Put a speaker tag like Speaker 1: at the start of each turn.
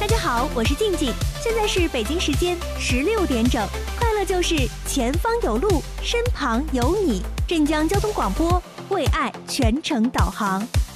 Speaker 1: 家好，我是静静，现在是北京时间16点整，快乐就是前方有路，身旁有你。镇江交通广播为爱全程导航。